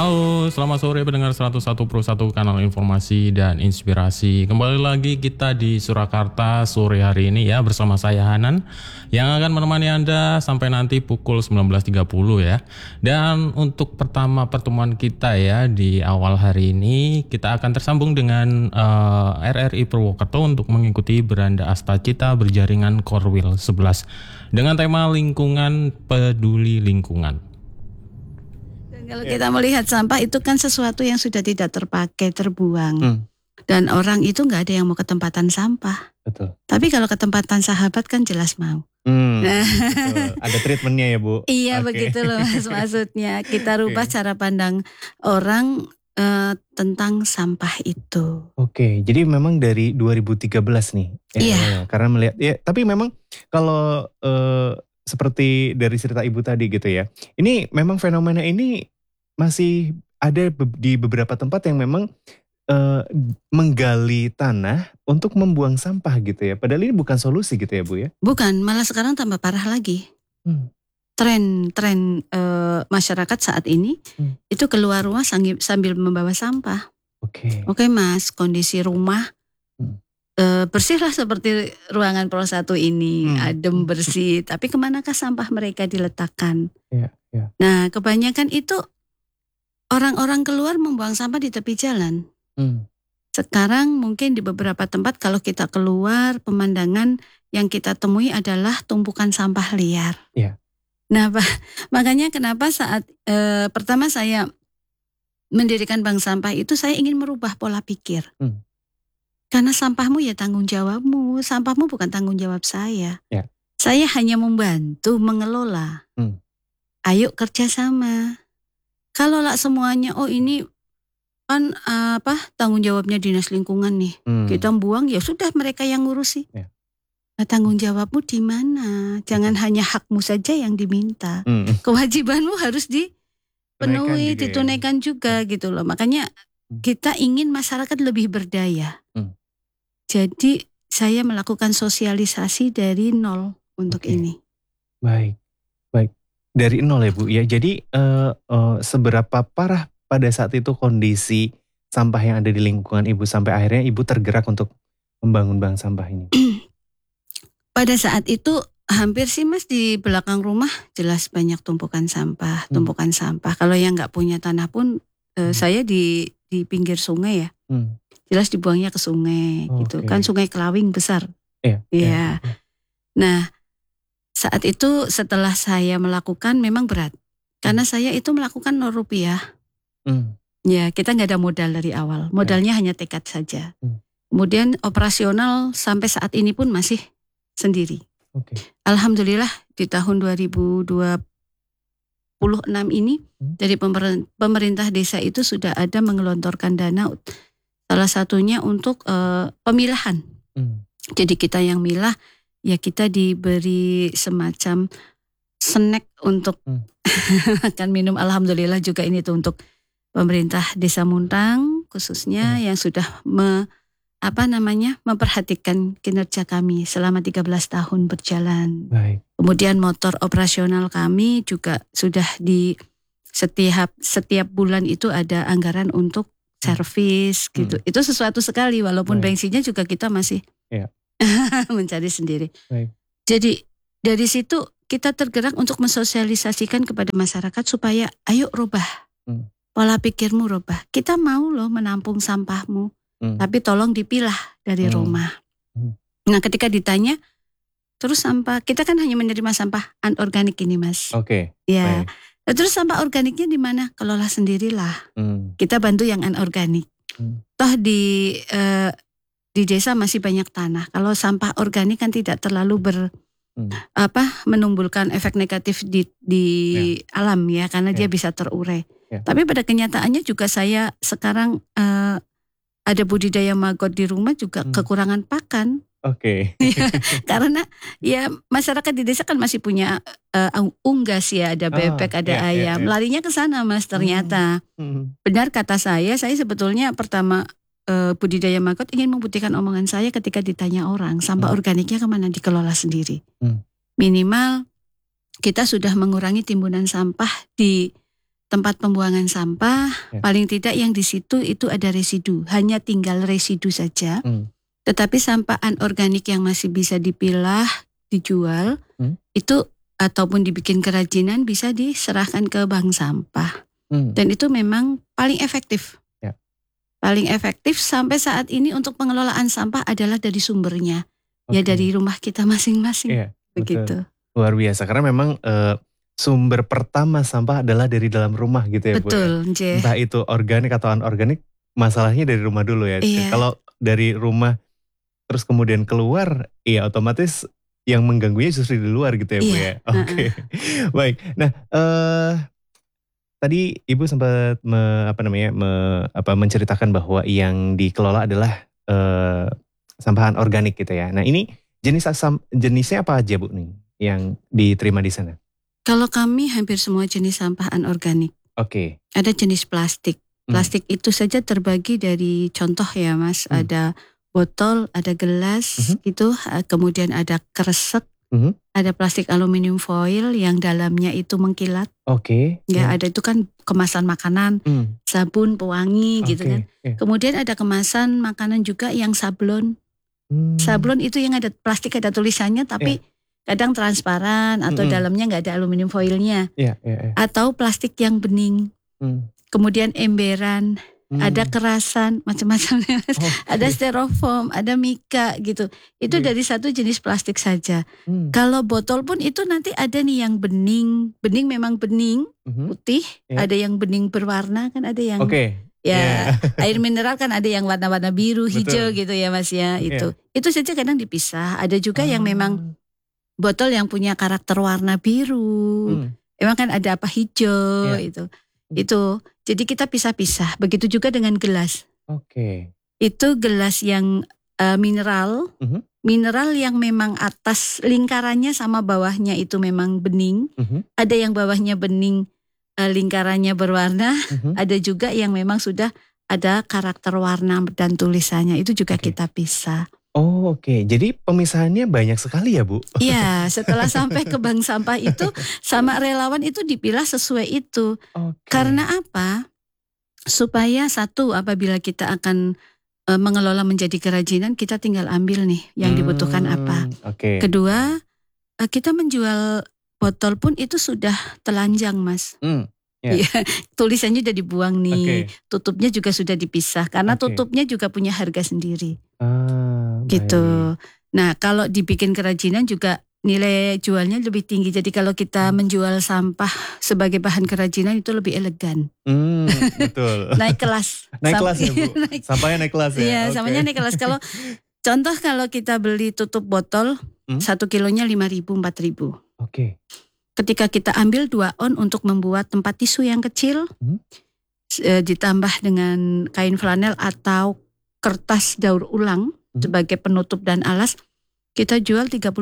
Halo, selamat sore pendengar 101.1 Kanal Informasi dan Inspirasi. Kembali lagi kita di Surakarta sore hari ini ya, bersama saya Hanan yang akan menemani Anda sampai nanti pukul 19.30 ya. Dan untuk pertemuan kita ya di awal hari ini, kita akan tersambung dengan RRI Purwokerto untuk mengikuti Beranda Astacita Berjaringan Korwil 11 dengan tema lingkungan peduli lingkungan. Kalau kita melihat sampah itu kan sesuatu yang sudah tidak terpakai, terbuang. Dan orang itu nggak ada yang mau ketempatan sampah. Betul. Tapi kalau ketempatan sahabat kan jelas mau. Betul. Ada treatmentnya ya Bu? Iya begitu loh Mas, maksudnya. Kita rubah cara pandang orang tentang sampah itu. Oke, jadi memang dari 2013 nih. Iya. Karena melihat, ya, tapi memang kalau seperti dari cerita Ibu tadi gitu ya. Ini memang fenomena ini masih ada di beberapa tempat yang memang menggali tanah untuk membuang sampah gitu ya. Padahal ini bukan solusi gitu ya Bu ya? Bukan, malah sekarang tambah parah lagi. Tren masyarakat saat ini itu keluar rumah sambil membawa sampah. Oke Mas, kondisi rumah bersihlah seperti ruangan Pro 1 ini, adem bersih. Tapi kemanakah sampah mereka diletakkan? Nah kebanyakan itu orang-orang keluar membuang sampah di tepi jalan. Sekarang mungkin di beberapa tempat kalau kita keluar, pemandangan yang kita temui adalah tumpukan sampah liar. Nah makanya kenapa saat pertama saya mendirikan bank sampah itu saya ingin merubah pola pikir. Karena sampahmu ya tanggung jawabmu, sampahmu bukan tanggung jawab saya. Saya hanya membantu mengelola. Ayo kerjasama. Kalau lah semuanya, oh ini kan tanggung jawabnya dinas lingkungan nih. Kita buang ya sudah mereka yang ngurusi. Nah, tanggung jawabmu di mana? Jangan hanya hakmu saja yang diminta. Kewajibanmu harus dipenuhi, ditunaikan juga gitu loh. Makanya kita ingin masyarakat lebih berdaya. Jadi saya melakukan sosialisasi dari nol untuk ini. Baik. Dari nol ya Bu ya. Jadi seberapa parah pada saat itu kondisi sampah yang ada di lingkungan Ibu sampai akhirnya Ibu tergerak untuk membangun bank sampah ini? Pada saat itu hampir sih Mas di belakang rumah jelas banyak tumpukan sampah. Kalau yang nggak punya tanah pun saya di pinggir sungai ya. Jelas dibuangnya ke sungai gitu. Kan Sungai Kelawing besar. Iya. Nah saat itu setelah saya melakukan memang berat. Karena saya itu melakukan Rp0. Ya kita nggak ada modal dari awal. Modalnya hanya tekad saja. Kemudian operasional sampai saat ini pun masih sendiri. Alhamdulillah di tahun 2026 ini dari pemerintah desa itu sudah ada mengelontorkan dana. Salah satunya untuk pemilahan. Jadi kita yang milah, ya kita diberi semacam snack untuk makan minum. Alhamdulillah juga ini tuh untuk pemerintah Desa Muntang khususnya yang sudah memperhatikan kinerja kami selama 13 tahun berjalan. Kemudian motor operasional kami juga sudah di setiap bulan itu ada anggaran untuk servis gitu. Itu sesuatu sekali walaupun bensinnya juga kita masih mencari sendiri. Jadi dari situ kita tergerak untuk mensosialisasikan kepada masyarakat supaya ayo rubah pola pikirmu, rubah. Kita mau loh menampung sampahmu, tapi tolong dipilah dari rumah. Nah ketika ditanya terus sampah, kita kan hanya menerima sampah anorganik ini Mas. Ya. Terus sampah organiknya di mana? Kelola sendirilah. Kita bantu yang anorganik. Toh di desa masih banyak tanah. Kalau sampah organik kan tidak terlalu menimbulkan efek negatif di alam ya, karena dia bisa terurai. Tapi pada kenyataannya juga saya sekarang ada budidaya maggot di rumah juga kekurangan pakan. Karena ya masyarakat di desa kan masih punya unggas ya, ada bebek, ada ayam. Larinya ke sana Mas ternyata. Benar kata saya sebetulnya pertama budidaya maggot ingin membuktikan omongan saya ketika ditanya orang sampah organiknya kemana, dikelola sendiri. Minimal kita sudah mengurangi timbunan sampah di tempat pembuangan sampah, paling tidak yang di situ itu ada residu, hanya tinggal residu saja. Tetapi sampah anorganik yang masih bisa dipilah, dijual, itu ataupun dibikin kerajinan bisa diserahkan ke bank sampah. Dan itu memang paling efektif. Paling efektif sampai saat ini untuk pengelolaan sampah adalah dari sumbernya. Ya dari rumah kita masing-masing. Begitu. Betul. Luar biasa, karena memang sumber pertama sampah adalah dari dalam rumah gitu ya Bu. Betul. Entah itu organik atau anorganik, masalahnya dari rumah dulu ya. Kalau dari rumah terus kemudian keluar, ya otomatis yang mengganggunya justru di luar gitu ya Bu ya. Oke. Baik. Nah, tadi Ibu sempat menceritakan bahwa yang dikelola adalah sampahan organik gitu ya. Nah, ini jenisnya apa aja Bu nih yang diterima di sana? Kalau kami hampir semua jenis sampah anorganik. Oke. Ada jenis plastik. Plastik itu saja terbagi dari contoh ya Mas, ada botol, ada gelas gitu, kemudian ada kresek. Ada plastik aluminium foil yang dalamnya itu mengkilat. Ya, ada itu kan kemasan makanan, sabun, pewangi gitu kan. Kemudian ada kemasan makanan juga yang sablon. Sablon itu yang ada plastik, ada tulisannya tapi kadang transparan atau dalamnya nggak ada aluminium foilnya. Atau plastik yang bening. Kemudian emberan. Ada kerasan, macam-macam. Ada styrofoam, ada mika gitu. Itu dari satu jenis plastik saja. Kalau botol pun itu nanti ada nih yang bening memang bening, putih. Ada yang bening berwarna, kan ada yang air mineral kan ada yang warna-warna biru, hijau gitu ya Mas ya. Itu saja kadang dipisah. Ada juga yang memang botol yang punya karakter warna biru. Emang kan ada apa hijau itu. Jadi kita pisah-pisah. Begitu juga dengan gelas. Itu gelas yang mineral. Mineral yang memang atas lingkarannya sama bawahnya itu memang bening. Ada yang bawahnya bening, lingkarannya berwarna. Ada juga yang memang sudah ada karakter warna dan tulisannya. Itu juga kita pisah. Jadi pemisahannya banyak sekali ya Bu? Iya, setelah sampai ke bank sampah itu sama relawan itu dipilah sesuai itu. Karena apa? Supaya satu, apabila kita akan mengelola menjadi kerajinan, kita tinggal ambil nih yang dibutuhkan apa. Kedua, kita menjual botol pun itu sudah telanjang Mas. Tulisannya udah dibuang nih, tutupnya juga sudah dipisah karena tutupnya juga punya harga sendiri. Gitu. Nah, kalau dibikin kerajinan juga nilai jualnya lebih tinggi. Jadi kalau kita menjual sampah sebagai bahan kerajinan itu lebih elegan. Betul. Naik kelas. Naik kelas ya Bu? Sampahnya naik kelas ya? Iya, sampahnya naik kelas. Kalau contoh kalau kita beli tutup botol 1 kilonya 5.000, 4.000. Ketika kita ambil 2 on untuk membuat tempat tisu yang kecil, ditambah dengan kain flanel atau kertas daur ulang sebagai penutup dan alas, kita jual 35.000.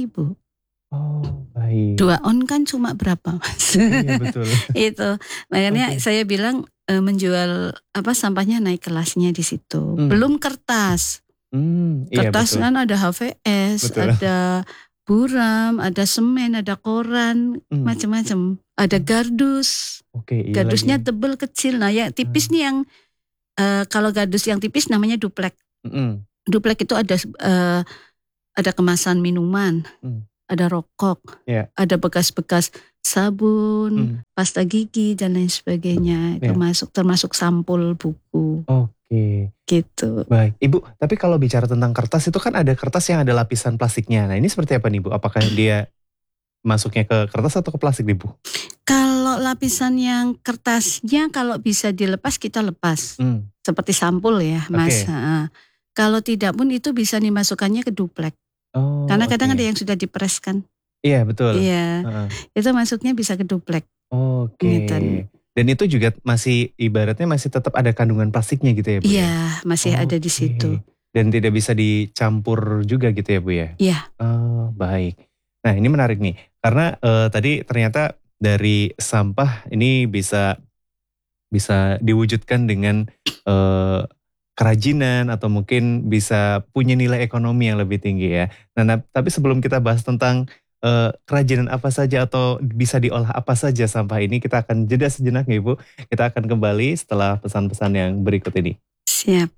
Baik. 2 on kan cuma berapa Mas? Iya betul. Itu makanya saya bilang menjual sampahnya naik kelasnya di situ. Belum kertas. Kertas kan ada HVS, ada buram, ada semen, ada koran, macam-macam. Ada gardus. Gardusnya tebel kecil. Nah, yang tipis nih yang kalau gardus yang tipis namanya duplek. Duplek itu ada kemasan minuman, ada rokok, ada bekas-bekas sabun, pasta gigi dan lain sebagainya. Itu termasuk sampul buku. Gitu. Baik, Ibu. Tapi kalau bicara tentang kertas itu kan ada kertas yang ada lapisan plastiknya. Nah, ini seperti apa nih Bu? Apakah dia masuknya ke kertas atau ke plastik nih Bu? Kalau lapisan yang kertasnya kalau bisa dilepas kita lepas. Seperti sampul ya Mas. Kalau tidak pun itu bisa dimasukkannya ke duplek. Karena kadang ada yang sudah dipres kan. Iya betul. Iya. Itu masuknya bisa ke duplek. Gitu. Dan itu juga masih ibaratnya masih tetap ada kandungan plastiknya gitu ya Bu? Iya, masih ada di situ. Dan tidak bisa dicampur juga gitu ya Bu ya? Iya. Baik. Nah ini menarik nih. Karena tadi ternyata dari sampah ini bisa diwujudkan dengan kerajinan atau mungkin bisa punya nilai ekonomi yang lebih tinggi ya. Nah, tapi sebelum kita bahas tentang kerajinan apa saja atau bisa diolah apa saja sampah ini? Kita akan jeda sejenak ya Ibu. Kita akan kembali setelah pesan-pesan yang berikut ini. Siap.